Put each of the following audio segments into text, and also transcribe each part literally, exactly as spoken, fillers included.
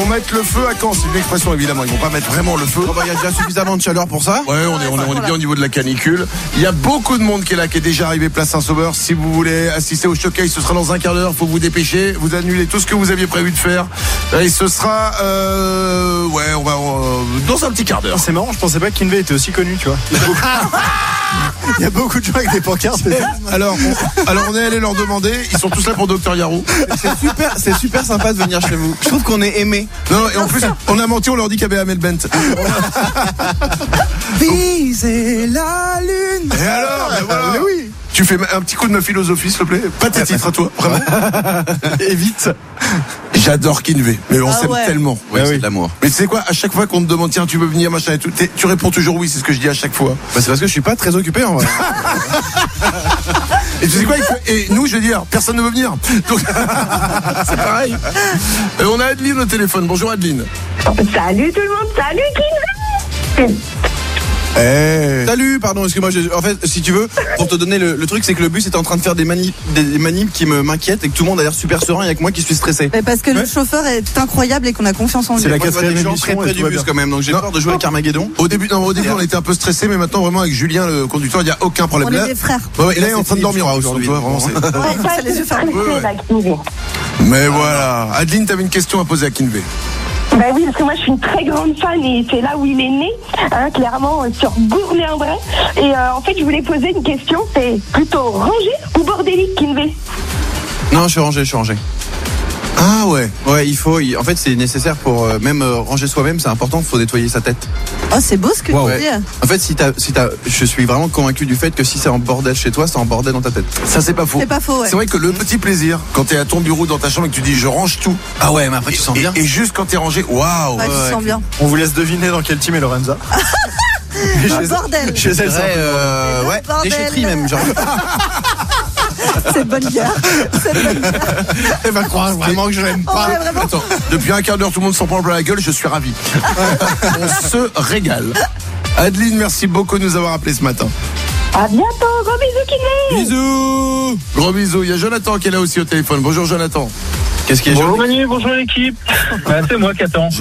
vont mettre le feu à Caen, c'est une expression évidemment, ils vont pas mettre vraiment le feu. Oh bah, il y a déjà suffisamment de chaleur pour ça. Ouais, on est, on est, on est bien au niveau de la canicule. Il y a beaucoup de monde qui est là, qui est déjà arrivé place Saint-Sauveur. Si vous voulez assister au showcase, ce sera dans un quart d'heure, faut vous dépêcher, vous annulez tout ce que vous aviez prévu de faire. Et ce sera, euh, ouais, on va, euh, dans un petit quart d'heure. C'est marrant, je pensais pas que Kinvey était aussi connu, tu vois. Il y a beaucoup de gens avec des pancartes. Alors, on, alors on est allé leur demander, ils sont tous là pour Docteur Yarou. C'est super, c'est super sympa de venir chez vous. Je trouve qu'on est aimé. Non, et en plus, on a menti, on leur dit qu'il y avait Amel Bent. Viser la lune. Et alors, ben voilà. Mais oui. Tu fais un petit coup de ma philosophie, s'il te plaît. Pas tes titres à toi, vraiment. Et vite. J'adore Kinvey, mais on Ah s'aime ouais. tellement. Ouais, Ah c'est oui. de l'amour. Mais tu sais quoi, à chaque fois qu'on te demande, tiens, tu veux venir, machin et tout, t'es- tu réponds toujours oui, c'est ce que je dis à chaque fois. Bah, c'est parce que je suis pas très occupé en vrai. Et tu sais quoi, il faut- et nous, je veux dire, personne ne veut venir. Donc, c'est pareil. Euh, on a Adeline au téléphone. Bonjour Adeline. Salut tout le monde, salut Kinvey. Eh. Salut, pardon, excuse-moi. je- En fait, si tu veux, pour te donner le, le truc, c'est que le bus était en train de faire des manips, des, des manips qui me m'inquiètent et que tout le monde a l'air super serein. Il y a que moi qui suis stressé. Mais parce que Ouais. le chauffeur est incroyable et qu'on a confiance en lui. C'est la Moi, je vois quatrième des gens émission très et près tout du va bus bien. quand même, donc j'ai Non. peur de jouer avec Armageddon. Au début, non, au début, on était un peu stressé, mais maintenant, vraiment, avec Julien, le conducteur, il n'y a aucun problème. On est Là, des frères. ouais, ouais, et là, il est en train de C'est dormir Philippe aujourd'hui. aujourd'hui, Vraiment, c'est- Ouais, ça, les yeux fermés. Ouais, ouais. Là, Kinvey. Mais voilà. Adeline, t'avais une question à poser à Kinvey. Ben oui, parce que moi je suis une très grande fan et c'est là où il est né, hein, clairement euh, sur Gournay-en-Bray. Et euh, en fait, je voulais poser une question, c'est plutôt rangé ou bordélique, Kinvey? Non, je suis rangé, je suis rangé. Ah ouais. Ouais, il faut. il- En fait, c'est nécessaire pour euh, même euh, ranger soi-même. C'est important. Il faut nettoyer sa tête. Oh, c'est beau ce que Wow. tu dis. En fait, si t'as, si t'as, je suis vraiment convaincu du fait que si c'est en bordel chez toi, c'est en bordel dans ta tête. Ça, c'est pas faux. C'est pas faux, ouais. C'est vrai que le petit plaisir, quand t'es à ton bureau dans ta chambre et que tu dis je range tout. Ah ouais, mais après tu sens Et, bien. et juste quand t'es rangé, waouh. Ouais, tu sens bien. On vous laisse deviner dans quel team est Lorenza. Un bordel. Chez elle, c'est un Vrai, peu- euh, Le ouais, bordel. déchetterie même, genre. C'est de bonne guerre. C'est de bonne guerre. Elle va croire vraiment que je l'aime Oh, ouais, vraiment. Attends, depuis un quart d'heure, tout le monde s'en prend plein la gueule, je suis ravi. On se régale. Adeline, merci beaucoup de nous avoir appelés ce matin. À bientôt, gros bisous, Kinvey. Bisous. Gros bisous. Il y a Jonathan qui est là aussi au téléphone. Bonjour Jonathan. Qu'est-ce qui est Bonjour joli? Manu, bonjour l'équipe. Bah, c'est moi qui attends.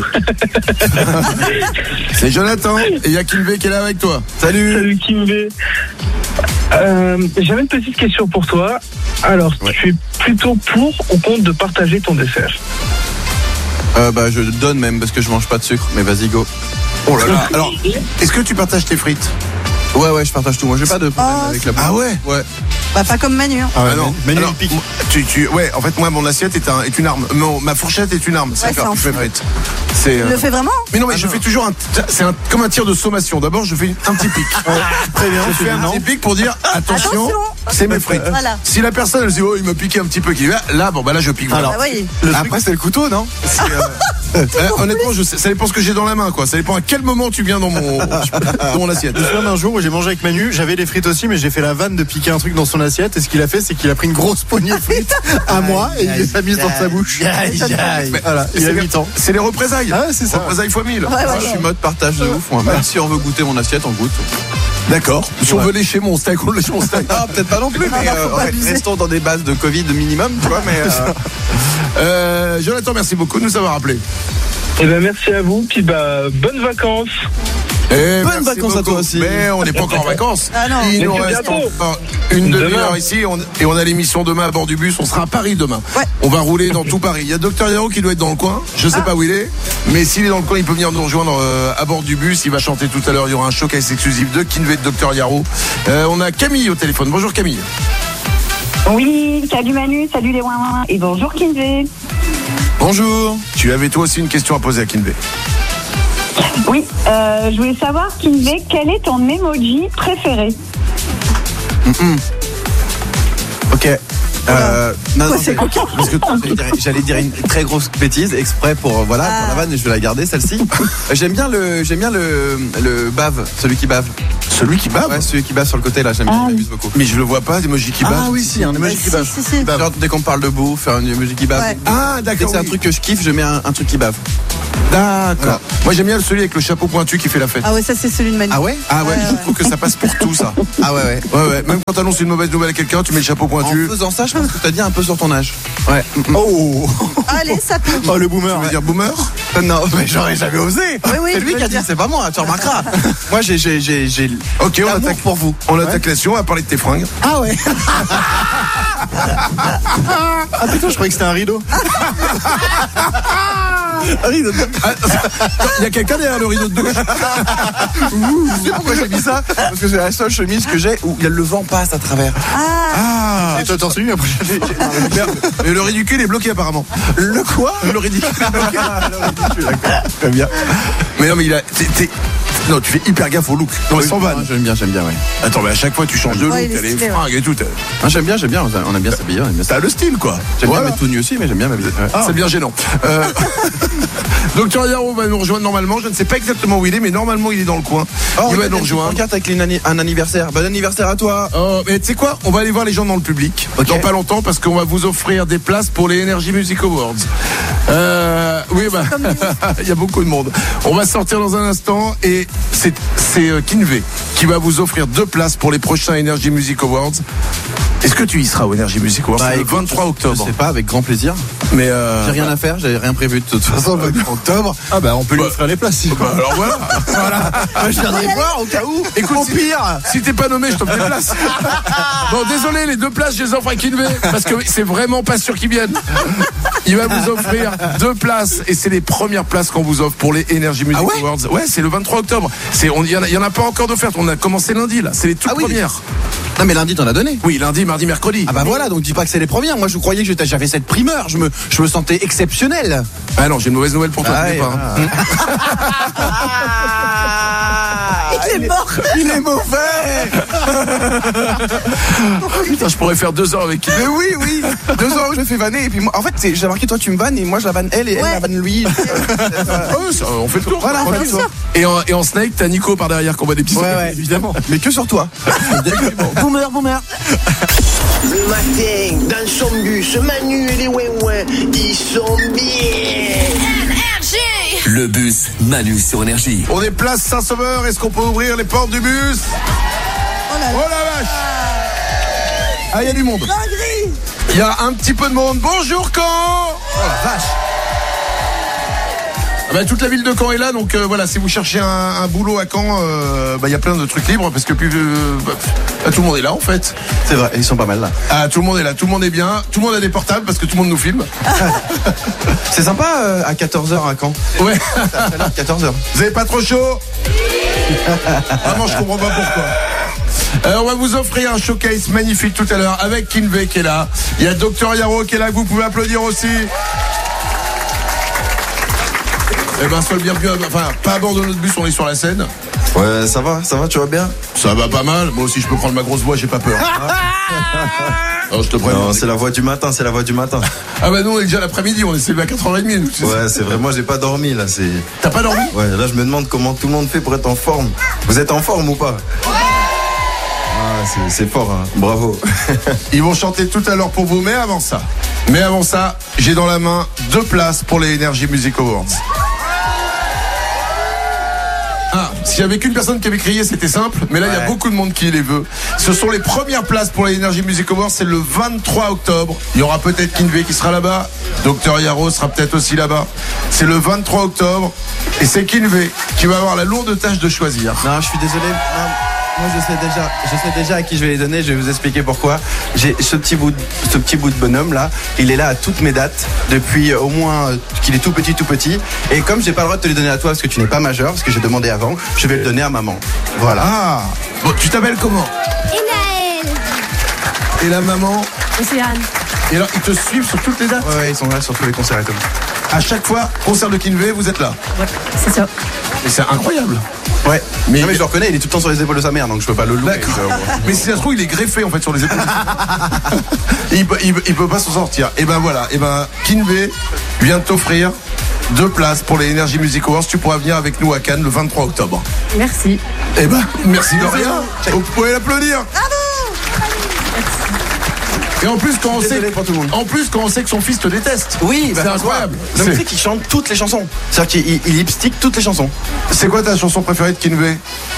C'est Jonathan. Et il y a Kinvey qui est là avec toi. Salut. Salut Kinvey. Euh, J'avais une petite question pour toi. Alors, Ouais. tu es plutôt pour ou contre de partager ton dessert? Euh, bah, je donne même parce que je mange pas de sucre. Mais vas-y, go. Oh là là. Alors, est-ce que tu partages tes frites? Ouais, ouais, je partage tout. Moi, j'ai pas de problème Oh, avec la Ah ouais. Ouais. Bah, pas comme Manu. Hein. Ah ouais, Ah non. Manu, Alors, il pique. moi, tu, tu, ouais, en fait, moi, mon assiette est, un, est une arme. Mon- ma fourchette est une arme. C'est Ouais, faire c'est un je fais fou. frites. C'est. Il euh, le fait vraiment? Mais non, mais Ah je non. fais toujours un. C'est un, comme un tir de sommation. D'abord, je fais un petit pic. Très bien, Je fais un non. petit pic pour dire attention, Attention. c'est mes frites. Voilà. Si la personne elle se dit oh il m'a piqué un petit peu, qui va là bon bah là je pique. Voilà. Bah oui. Le Après, truc, c'est le couteau, non? C'est, euh, euh, honnêtement, je sais, ça dépend ce que j'ai dans la main quoi. Ça dépend à quel moment tu viens dans mon dans mon assiette. je me souviens d'un jour où j'ai mangé avec Manu, j'avais des frites aussi, mais j'ai fait la vanne de piquer un truc dans son assiette. Et ce qu'il a fait, c'est qu'il a pris une grosse poignée de frites à moi et il les a mises dans sa bouche. Voilà, il a C'est- huit ans. C'est les représailles. Ah ouais, c'est ça. Représailles fois mille. Ouais, ouais. Moi, je suis mode partage de ouf. Moi. Même si on veut goûter mon assiette, on goûte. D'accord. Si on Ouais. veut lécher mon steak, on lèche mon steak. Ah, peut-être pas non plus, mais non, euh, faut pas ouais, abuser. restons dans des bases de Covid minimum, tu vois, mais. euh, Euh, Jonathan, merci beaucoup de nous avoir appelés. Eh ben merci à vous, puis bah bonnes vacances. Eh, Bonnes merci vacances à beaucoup. toi aussi. Mais on n'est pas encore en vacances. Ah non. Il Mais nous c'est reste bientôt. encore une Demain. demi-heure ici et on, et on a l'émission demain à bord du bus. On sera à Paris demain. Ouais. On va rouler dans tout Paris. Il y a Docteur Yaro qui doit être dans le coin. Je sais Ah. pas où il est, mais s'il est dans le coin, il peut venir nous rejoindre euh, à bord du bus. Il va chanter tout à l'heure. Il y aura un showcase exclusif de Kinvey de Docteur Yaro. Euh, on a Camille au téléphone. Bonjour Camille. Oui, salut Manu, salut les ouin et bonjour Kinvey. Bonjour. Tu avais toi aussi une question à poser à Kinvey. Oui, euh, je voulais savoir Kinvey, quel est ton emoji préféré? Ok. Euh, non, non, Quoi, c'est j'allais- parce que j'allais dire- j'allais dire une très grosse bêtise exprès pour euh, voilà Ah. pour la vanne et je vais la garder celle-ci. Euh, j'aime bien le j'aime bien le le bave, celui qui bave. Celui qui bave. Ouais, celui qui bave sur le côté là, j'aime bien, Ah, je m'amuse beaucoup. Mais je le vois pas, emoji qui bave. Ah oui, si, un emoji Bah, qui bave. si, si, si. Genre, dès qu'on parle de bouffe, faire un emoji qui bave. Ouais. Ah, Dès que d'accord. c'est un oui. truc que je kiffe, je mets un, un truc qui bave. D'accord. Voilà. Moi j'aime bien celui avec le chapeau pointu qui fait la fête. Ah ouais, ça c'est celui de Manu. Ah ouais? Ah ouais, Ouais, je ouais. trouve que ça passe pour tout ça. Ah ouais, ouais. Ouais, ouais. Même quand t'annonces une mauvaise nouvelle à quelqu'un, tu mets le chapeau En pointu. faisant ça, je pense que t'as dit un peu sur ton âge. Ouais. Oh, Allez, ça peut. oh le boomer. Tu veux dire boomer? Non, mais j'aurais jamais osé. Oui, oui, c'est je lui veux qui a le dit, dire. c'est pas moi, tu remarqueras. Moi, j'ai, j'ai, j'ai, j'ai Ok, on l'amour attaque pour vous. On attaque la session, on va parler de tes fringues. Ah ouais. Ah putain, je croyais que c'était un rideau. Rideau. Ah, il y a quelqu'un derrière le rideau de douche. Tu sais pourquoi j'ai mis ça? Parce que c'est la seule chemise que j'ai où il y a le vent passe à travers. Ah. Et toi, t'en suis la prochaine. Et le ridicule est bloqué apparemment. Le quoi? Le ridicule. D'accord. Très bien. Mais non, mais il a. t'es- t'es- Non, tu fais hyper gaffe au look. Non, mais sans vanne. J'aime bien, j'aime bien, ouais. Attends, mais à chaque fois tu changes de look, Ouais, il est t'as les stylé, ouais. fringues et tout. t'as- Ah, j'aime bien, j'aime bien. On aime bien s'habiller, on aime bien ça. T'as le style quoi. J'aime Voilà. bien mettre tout nu aussi, mais j'aime bien m'habiller. Ouais. Ah, c'est bien gênant. Euh... Docteur Yaro va nous rejoindre normalement. Je ne sais pas exactement où il est, mais normalement il est dans le coin. Oh, il va regarde, nous il y a une petite rejoindre. pancarte avec une anni- un anniversaire. Bon anniversaire à toi. Oh, mais tu sais quoi? On va aller voir les gens dans le public Ok. dans pas longtemps parce qu'on va vous offrir des places pour les Energy Music Awards. Euh, oui, bah, il y a beaucoup de monde. On va sortir dans un instant et c'est c'est euh, Kinvé qui va vous offrir deux places pour les prochains Energy Music Awards. Est-ce que tu y seras au Energy Music Awards? Bah, C'est le écoute, vingt-trois Je octobre. sais pas, avec grand plaisir. Mais euh, J'ai rien à faire, j'avais rien prévu de toute façon. Le vingt-trois octobre. Ah bah on peut lui Bah, offrir les places. si. bah, alors voilà. Voilà. Je viendrai voir au cas où. Écoute, au si- pire. Si t'es pas nommé, je t'offre des places. Bon, désolé, les deux places, je les offre à Kinvé parce que c'est vraiment pas sûr qu'ils viennent. Il va vous offrir deux places et c'est les premières places qu'on vous offre pour les Energy Music Ah ouais Awards. Ouais, c'est le vingt-trois octobre. C'est, on, il y en a, il y en a pas encore d'offertes. On a commencé lundi là. C'est les toutes Ah oui. premières. Non mais lundi t'en as donné. Oui, lundi, mardi, mercredi. Ah bah voilà, donc dis pas que c'est les premières. Moi je croyais que j'étais- j'avais cette primeur. Je me, je me sentais exceptionnel. Ah non, j'ai une mauvaise nouvelle pour toi. Ah tu sais ouais, pas, hein. Il est mort. Il est mauvais. Putain, je pourrais faire deux heures avec Kinvé. Mais oui, oui. Deux ans où je fais vanner et puis moi, en fait, c'est- j'ai remarqué toi tu me vannes et moi je la vanne elle et elle Ouais. la vanne lui. Oh, ça, on fait le tour. Voilà, On fait bien le tour. sûr. Et en, et en Snake, t'as Nico par derrière qu'on voit des petits Ouais, sourires, ouais. évidemment. Mais que sur toi. Boomer, boomer. Le matin, dans son bus, Manu et les ouin-ouin, ils sont bien. Le bus Manu sur Énergie. On est place Saint-Sauveur. Est-ce qu'on peut ouvrir les portes du bus? Oh là Oh là. la vache! Ah, il y a du monde. Dinguerie. Il y a un petit peu de monde. Bonjour Caen! Oh la vache! Ah bah, toute la ville de Caen est là, donc euh, voilà, si vous cherchez un, un boulot à Caen, euh, bah, il y a plein de trucs libres parce que plus, euh, bah, bah, tout le monde est là en fait. C'est vrai, ils sont pas mal là. Ah, tout le monde est là, tout le monde est bien, tout le monde a des portables parce que tout le monde nous filme. C'est sympa euh, à quatorze heures à Caen. Ouais. quatorze heures. Vous avez pas trop chaud? Vraiment, je comprends pas pourquoi. Alors, on va vous offrir un showcase magnifique tout à l'heure avec Kinvé qui est là. Il y a Docteur Yaro qui est là, que vous pouvez applaudir aussi. Eh ben, sois le bienvenu. Enfin, pas à bord de notre bus, on est sur la scène. Ouais, ça va, ça va, tu vas bien? Ça va pas mal. Moi aussi, je peux prendre ma grosse voix, j'ai pas peur. Alors, je te préviens. Non, c'est la voix du matin, c'est la voix du matin. Ah bah nous, on est déjà l'après-midi, on est levé à quatre heures trente. Nous, c'est ça. Ouais, c'est vrai, moi j'ai pas dormi là, c'est... T'as pas dormi? Ouais, là je me demande comment tout le monde fait pour être en forme. Vous êtes en forme ou pas? Ah, c'est- c'est fort, hein. Bravo. Ils vont chanter tout à l'heure pour vous, mais avant ça, mais avant ça, j'ai dans la main deux places pour les Energy Music Awards. Ah, s'il y avait qu'une personne qui avait crié, c'était simple, mais là, il y a Ouais. beaucoup de monde qui les veut. Ce sont les premières places pour les Energy Music Awards, c'est le vingt-trois octobre. Il y aura peut-être Kinvé qui sera là-bas, Docteur Yaro sera peut-être aussi là-bas. C'est le vingt-trois octobre, et c'est Kinvé qui va avoir la lourde tâche de choisir. Non, je suis désolé. Non, moi, je sais déjà, je sais déjà à qui je vais les donner. Je vais vous expliquer pourquoi. J'ai ce petit bout, de, ce petit bout de bonhomme là. Il est là à toutes mes dates depuis euh, au moins euh, qu'il est tout petit, tout petit. Et comme j'ai pas le droit de te les donner à toi parce que tu n'es pas majeur, parce que j'ai demandé avant, je vais le donner à maman. Voilà. Ah, bon, tu t'appelles comment? Et la maman? Océane. Et alors, ils te suivent sur toutes les dates? Ouais, ouais, ils sont là sur tous les concerts et tout. À chaque fois, concert de Kinvé, vous êtes là. Ouais, c'est ça. Et c'est incroyable. Ouais. Mais- Mais, non, mais je le reconnais, il est tout le temps sur les épaules de sa mère, donc je peux pas le louer. D'accord. Je- Mais si ça se trouve, il est greffé en fait sur les épaules. il, peut, il, peut- il peut pas s'en sortir. Et ben voilà. Et ben Kinvé vient de t'offrir deux places pour les Energy Music Awards. Tu pourras venir avec nous à Cannes le vingt-trois octobre. Merci. Et ben merci de rien. Vous pouvez l'applaudir. Et en plus, quand on sait, Désolé pour tout le monde. en plus, quand on sait que son fils te déteste. Oui, c'est bah, incroyable. Donc C'est- tu sais qu'il chante toutes les chansons. C'est-à-dire qu'il il lipstick toutes les chansons. C'est quoi ta chanson préférée de Kinvey?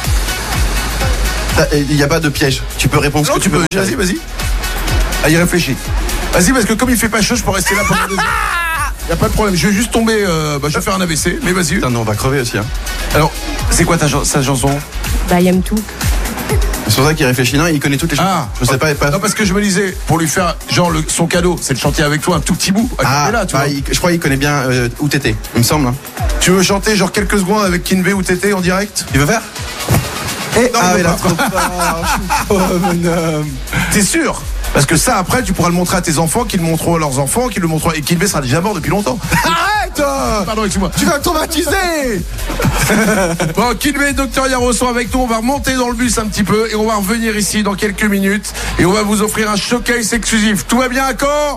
Il n'y a pas de piège. Tu peux répondre ce Non, que tu tu peux. veux. Vas-y, vas-y. Ah, il réfléchit. Vas-y, parce que comme il fait pas chaud, je peux rester là pendant deux heures. Y a pas de problème. Je vais juste tomber. Euh, bah, je vais faire un A V C. Mais vas-y. Putain, non, on va crever aussi. Hein. Alors, c'est quoi ta ch- sa chanson? Bah, il aime tout. C'est pour ça qu'il réfléchit. Non, il connaît toutes les chansons. Ah, je sais pas. pas... Non, parce que je me disais, pour lui faire, genre, le, son cadeau, c'est de chanter avec toi un tout petit bout. Ah, là, tu bah, vois. il- je crois qu'il connaît bien euh, où t'étais, il me semble. Hein. Tu veux chanter genre quelques secondes avec Kinvey ou Tété en direct? Tu veux faire Eh, non, Ah, il mais veut là, pas. trop fort. Oh, mon homme. T'es sûr? Parce que ça, après, tu pourras le montrer à tes enfants, qu'ils le montreront à leurs enfants, qu'ils le montreront. Et Kinvey sera déjà mort depuis longtemps. Arrête! Pardon, excuse-moi. Tu vas me traumatiser! Bon, Kinvey et Docteur Yaro sont avec nous. On va remonter dans le bus un petit peu et on va revenir ici dans quelques minutes. Et on va vous offrir un showcase exclusif. Tout va bien à Caen?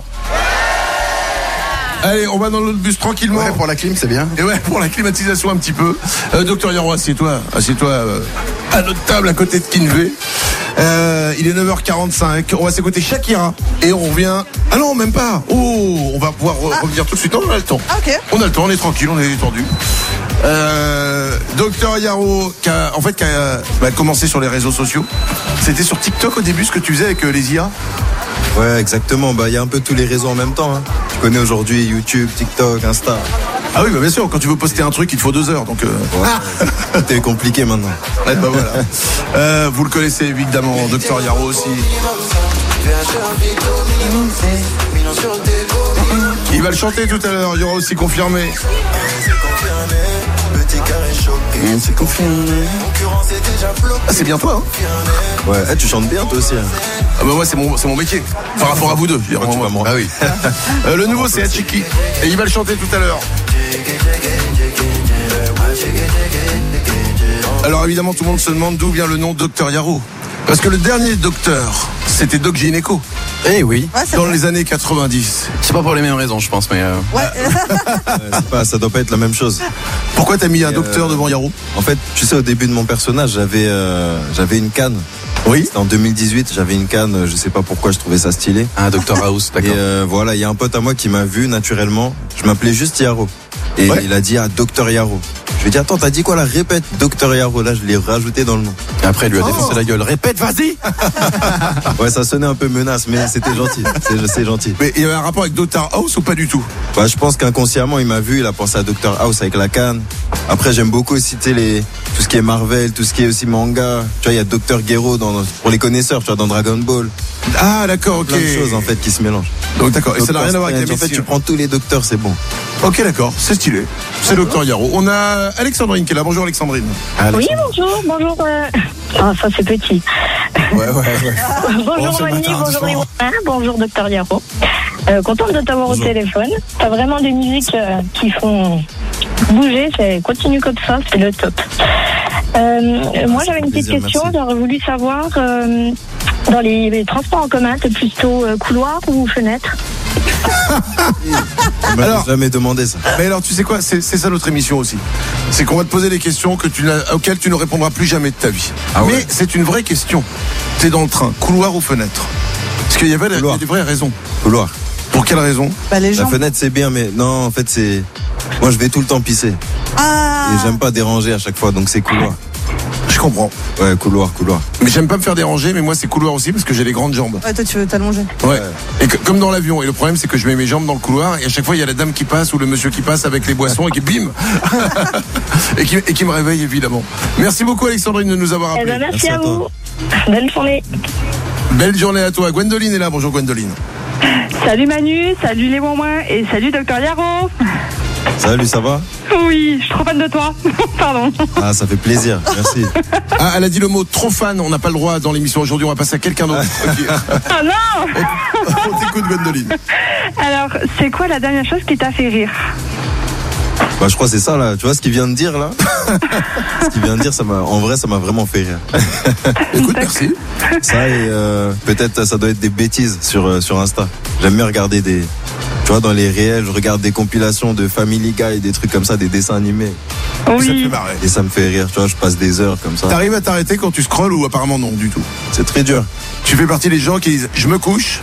Allez, on va dans l'autre bus tranquillement. Ouais, pour la clim, c'est bien. Et ouais, pour la climatisation un petit peu. Euh, Docteur Yaro, assieds-toi, assieds-toi euh, à notre table à côté de Kinvey. Euh, il est neuf heures quarante-cinq. On va s'écouter Shakira et on revient. Ah non, même pas. Oh, on va pouvoir re- revenir tout de suite. Non, on a le temps. Ah, ok. On a le temps, on est tranquille, on est détendu. Euh, Docteur Yaro, qui a, en fait, qui a bah, commencé sur les réseaux sociaux. C'était sur TikTok au début ce que tu faisais avec euh, les I A. Ouais, exactement. Bah, il y a un peu tous les réseaux en même temps. Hein. Tu connais aujourd'hui YouTube, TikTok, Insta. Ah oui, bah bien sûr, quand tu veux poster un truc, il te faut deux heures. Donc, euh... Ouais. Tout est compliqué maintenant. ouais, bah voilà. Euh, vous le connaissez évidemment, Docteur Yaro aussi. Il va le chanter tout à l'heure, il y aura aussi confirmé. C'est confirmé. Ah, c'est bien toi, hein? Ouais, eh, tu chantes bien toi aussi. Hein. Ah bah moi c'est mon, c'est mon métier. Par rapport à vous deux. je veux dire, tu moi. vas me- Ah oui. Euh, le nouveau c'est Hachiki. Et il va le chanter tout à l'heure. Alors évidemment tout le monde se demande d'où vient le nom Docteur Yaro. Parce que le dernier docteur, c'était Doc Gynéco. Eh oui. Ouais, c'est Dans vrai. les années quatre-vingt-dix. C'est pas pour les mêmes raisons, je pense, mais. Euh... Ouais. Ouais, c'est pas, ça doit pas être la même chose. Pourquoi t'as mis un Et docteur euh, devant Yaro? En fait, tu sais, au début de mon personnage, j'avais euh, j'avais une canne. Oui. C'était en deux mille dix-huit, j'avais une canne. Je sais pas pourquoi, je trouvais ça stylé. Un Docteur House, Et d'accord. euh, voilà, il y a un pote à moi qui m'a vu naturellement. Je m'appelais juste Yaro. Et Ouais. il a dit, ah, Docteur Yaro. Je lui ai dit, attends, t'as dit quoi là? Répète, Docteur Yaro. Là, je l'ai rajouté dans le nom. Et après, il lui a Oh. défoncé la gueule. Répète, vas-y. Ouais, ça sonnait un peu menace, mais c'était gentil. C'est, c'est gentil. Mais il y avait un rapport avec Docteur House ou pas du tout? Bah, je pense qu'inconsciemment, il m'a vu, il a pensé à Docteur House avec la canne. Après, j'aime beaucoup aussi, tu sais, les, tout ce qui est Marvel, tout ce qui est aussi manga. Tu vois, il y a Docteur Gero dans, pour les connaisseurs, tu vois, dans Dragon Ball. Ah d'accord, ok. Plein de choses, en fait, qui se mélangent. Donc d'accord, et ça n'a rien à voir avec la En fait, médecine. tu prends tous les docteurs, c'est bon. Ok d'accord, c'est stylé. C'est Docteur Yaro. On a Alexandrine qui est là. Bonjour Alexandrine. Oui, bonjour, bonjour. euh, Ah, ça c'est petit. Ouais, ouais, ouais. Bonjour c'est le Manu, matin, bonjour doucement. Iwan, bonjour Docteur Yaro. Euh, contente de t'avoir au téléphone. T'as vraiment des musiques euh, qui font bouger. C'est continue comme ça, c'est le top. Euh, moi j'avais une petite plaisir, question. merci. J'aurais voulu savoir euh, dans les, les transports en commun, t'es plutôt euh, couloir ou fenêtre? On m'a Alors- jamais demandé ça. Mais alors tu sais quoi, c'est c'est ça notre émission aussi. C'est qu'on va te poser des questions que tu n'as- auxquelles tu ne répondras plus jamais de ta vie. Ah ouais. Mais c'est une vraie question. T'es dans le train, couloir ou fenêtre? Parce qu'il y avait il y a Couloir. des vraies raisons. Couloir. Pour quelle raison? Bah, les La gens. fenêtre, c'est bien, mais non, en fait, c'est. Moi, je vais tout le temps pisser. Ah. Et j'aime pas déranger à chaque fois, donc c'est couloir. Je comprends. Ouais, couloir, couloir. Mais j'aime pas me faire déranger, mais moi c'est couloir aussi parce que j'ai les grandes jambes. Ouais, toi, tu veux t'allonger. Ouais. Et que- comme dans l'avion. Et le problème c'est que je mets mes jambes dans le couloir et à chaque fois il y a la dame qui passe ou le monsieur qui passe avec les boissons et qui bim et, qui, et qui me réveille évidemment. Merci beaucoup Alexandrine de nous avoir Eh appelé. ben, merci, Merci à à toi. vous. Bonne journée. Belle journée à toi. Gwendoline est là. Bonjour Gwendoline. Salut Manu, salut les Wouin et salut Docteur Yaro. Salut, ça va? Oui, je suis trop fan de toi. Pardon. Ah, ça fait plaisir, merci. Ah, elle a dit le mot trop fan. On n'a pas le droit dans l'émission aujourd'hui. On va passer à quelqu'un d'autre. Ok. Ah non. On t'écoute Gwendoline. Alors, c'est quoi la dernière chose qui t'a fait rire? Bah, je crois que c'est ça, là. Tu vois ce qu'il vient de dire, là? Ce qu'il vient de dire, ça m'a, en vrai, ça m'a vraiment fait rire. Écoute, merci. Ça et euh, peut-être ça doit être des bêtises sur, euh, sur Insta. J'aime bien regarder des. Tu vois, dans les réels, je regarde des compilations de Family Guy, des trucs comme ça, des dessins animés. Ça te fait Oui. marrer. Et ça me fait rire, tu vois, je passe des heures comme ça. T'arrives à t'arrêter quand tu scrolles ou apparemment non du tout? C'est très dur. Tu fais partie des gens qui disent je me couche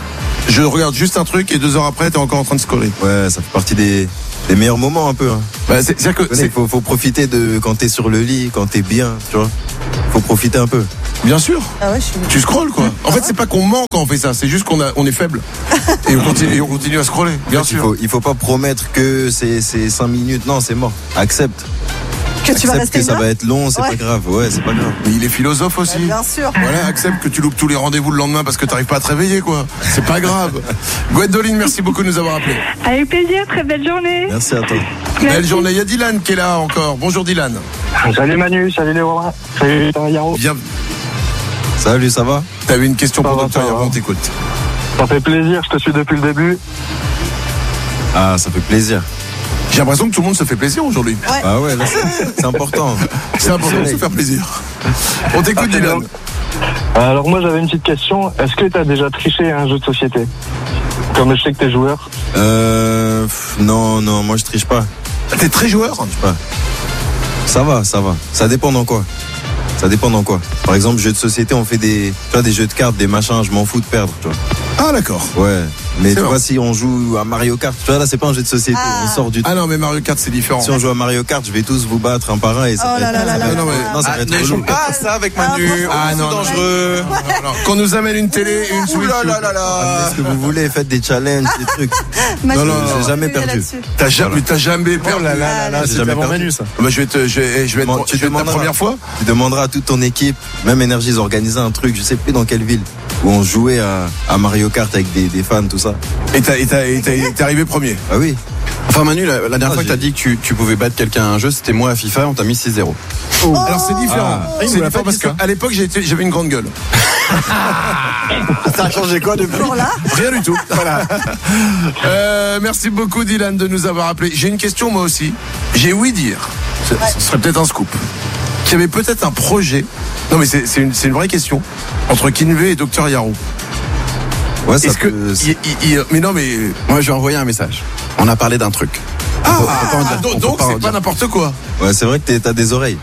Je regarde juste un truc et deux heures après, t'es encore en train de scroller. Ouais, ça fait partie des, des meilleurs moments un peu. Hein. Bah, c'est, c'est-à-dire que il faut, faut profiter de quand t'es sur le lit, quand t'es bien, tu vois. Faut profiter un peu. Bien sûr. Ah ouais, je suis... Tu scrolles quoi. En fait, c'est pas qu'on ment quand on fait ça, c'est juste qu'on a, on est faible et on continue, et on continue à scroller. Bien en fait, sûr. Il faut, il faut pas promettre que c'est, c'est cinq minutes. Non, c'est mort. Accepte. Que tu vas rester que ça va être long, c'est ouais. pas grave. Ouais, c'est pas grave. Mais il est philosophe aussi. Ouais, bien sûr. Voilà, accepte que tu loupes tous les rendez-vous le lendemain parce que t'arrives pas à te réveiller, quoi. C'est pas grave. Gwendoline, merci beaucoup de nous avoir appelés. Avec plaisir, très belle journée. Merci à toi. Merci. Belle journée. Il y a Dylan qui est là encore. Bonjour Dylan. Salut Manu, salut Léo. Salut Yaro. Bien. Salut, ça va? T'avais une question Ça pour va, Docteur ça va. Yaro, on t'écoute. Ça fait plaisir, je te suis depuis le début. Ah, ça fait plaisir. J'ai l'impression que tout le monde se fait plaisir aujourd'hui. Ouais. Ah ouais, là, c'est, c'est important. C'est important de se faire plaisir. On t'écoute Ah, Dylan. Alors moi j'avais une petite question. Est-ce que tu as déjà triché à un jeu de société? Comme je sais que t'es joueur. Euh, pff, non, non, moi je triche pas. T'es très joueur. Je triche pas. Ça va, ça va. Ça dépend dans quoi. Ça dépend dans quoi. Par exemple, jeux de société, on fait des, tu vois, des jeux de cartes, des machins. Je m'en fous de perdre, tu vois. Ah d'accord. Ouais. Mais C'est tu bon. vois, si on joue à Mario Kart, tu vois, là, c'est pas un jeu de société. Ah. On sort du. Ah non, mais Mario Kart c'est différent. Si on joue à Mario Kart, je vais tous vous battre un par un et ça Oh va là être... là là là Ah, non, là mais- là. Non, ça va Ah, être ne joue relou. pas à ça avec Manu. Ah, Ah, c'est non, non. dangereux. Alors, qu'on nous amène une télé et une Switch. Ouh là là là Amenez là. ce que vous voulez, faites des challenges, des trucs. Manu, Non, non, non, je j'ai jamais suis perdu. là-dessus. T'as jamais, t'as jamais perdu. Oh là là là là, J'ai c'est jamais avant perdu. Manu ça. Bah, je vais te, je vais, je vais Bon, être, tu je vais être ta demanderas. première fois. Tu demanderas à toute ton équipe, même Énergie, ils organisent un truc, je sais plus dans quelle ville, où on jouait à, à Mario Kart avec des, des fans, tout ça. Et t'as, et t'as, et t'as- t'es arrivé premier. Ah oui. Enfin Manu, la, la dernière Ah, fois que j'ai- t'as dit que tu, tu pouvais battre quelqu'un à un jeu, c'était moi à FIFA, on t'a mis six zéro. Alors c'est différent. Ah, il c'est nous l'a différent pas parce dit, ça. qu'à l'époque j'ai été- j'avais une grande gueule. Ça a changé quoi depuis? Toujours là. Rien du tout. Voilà. Euh, merci beaucoup Dylan de nous avoir appelés. J'ai une question moi aussi. J'ai ouï dire, ce, ce serait peut-être un scoop, qu'il y avait peut-être un projet. Non mais c'est, c'est, une, c'est une vraie question entre Kinvey et Docteur Yaro. Ouais, ça Est-ce que, peut- il- il- il- mais non mais Moi j'ai envoyé un message. On a parlé d'un truc. ah, faut pas en dire- donc on peut donc pas en c'est pas dire. n'importe quoi. Ouais, c'est vrai que t'es- t'as des oreilles.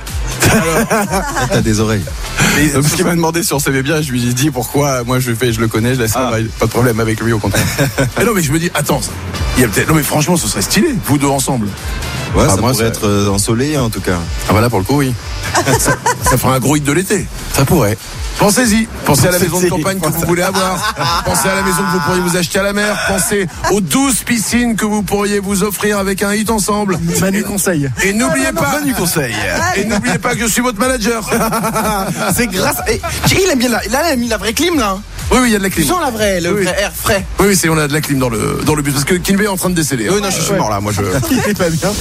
T'as des oreilles. Et, parce qu'il m'a demandé si on savait bien, je lui ai dit pourquoi. Moi je fais, je le connais, je laisse Ah. ça, pas de problème avec lui au contraire. Mais non mais je me dis attends, ça- il y a peut-être non mais franchement ce serait stylé vous deux ensemble. Ouais, Ah, ça moi, pourrait ça- être euh, ensoleillé en tout cas. Ah voilà pour le coup oui. Ça fera un gros hit de l'été. Ça pourrait. Pensez-y. Pensez à la maison de Pensez-y. campagne que vous voulez avoir. Pensez à la maison que vous pourriez vous acheter à la mer. Pensez aux douze piscines que vous pourriez vous offrir avec un hit ensemble. Manu conseil. Et n'oubliez pas, Manu conseil. et n'oubliez pas que je suis votre manager. C'est grâce. Et, il aime bien la, là, il a mis la vraie clim là. Oui, oui, il y a de la clim. Tu sens la vraie, le Oui. vrai air frais. Oui, oui, c'est, on a de la clim dans le, dans le bus. Parce que Kinvey est en train de décéder. hein. Oui, non, je suis mort là, moi je. Il est pas bien.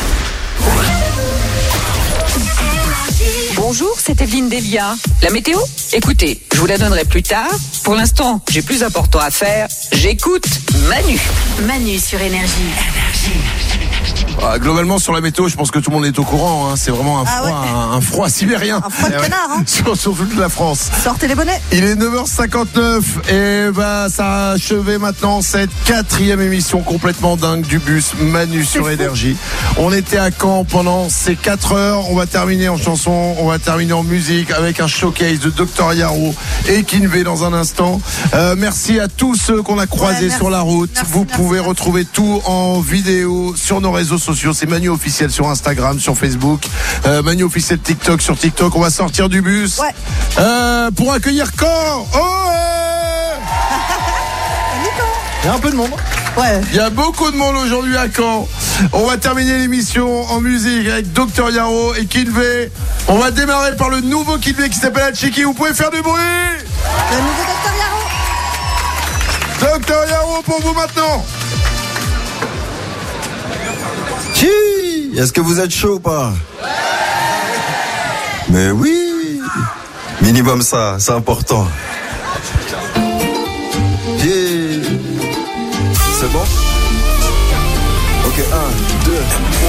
Bonjour, c'est Evelyne Delia. La météo? Écoutez, je vous la donnerai plus tard. Pour l'instant, j'ai plus important à faire. J'écoute Manu. Manu sur Énergie. Ah, globalement, sur la météo, je pense que tout le monde est au courant. hein. C'est vraiment un Ah froid, un, un froid sibérien. Un froid de canard, hein. sur, sur toute la France. Sortez les bonnets. Il est neuf heures cinquante-neuf et bah ça a achevé maintenant cette quatrième émission complètement dingue du bus Manu sur Énergie. On était à Caen pendant ces quatre heures. On va terminer en chanson, on va terminer en musique avec un showcase de Docteur Yaro et Kinvey dans un instant. Euh, merci à tous ceux qu'on a croisés Ouais, merci. sur la route. Merci, Vous merci, pouvez merci. retrouver tout en vidéo sur nos réseaux sociaux. C'est Manu officiel sur Instagram, sur Facebook, euh, Manu officiel TikTok sur TikTok. On va sortir du bus. Ouais. Euh, pour accueillir Caen. Oh ouais. Il y a un peu de monde. Ouais. Il y a beaucoup de monde aujourd'hui à Caen. On va terminer l'émission en musique avec Docteur Yaro et Kinvey. On va démarrer par le nouveau Kinvey qui s'appelle Hachiki. Vous pouvez faire du bruit. Le nouveau Docteur Yaro. Docteur Yaro pour vous maintenant. Chi, est-ce que vous êtes chaud ou pas? Mais oui. Minimum ça, c'est important. Chi. C'est bon? Ok, un, deux, trois.